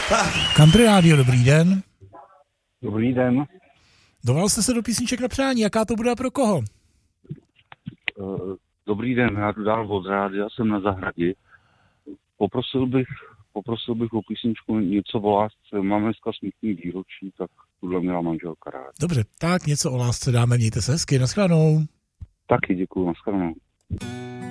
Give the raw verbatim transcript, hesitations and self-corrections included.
Country Radio, dobrý den. Dobrý den. Dovolal jste se do písniček na přání, jaká to bude a pro koho? Dobrý den, já tu dál od rádia, já jsem na zahradě. Poprosil bych, poprosil bych o písničku něco o lásce. Máme dneska smutný výročí, tak tuhle měla manželka rád. Dobře, tak něco o lásce dáme, mějte se hezky, nashledanou. Taky děkuju, nashledanou.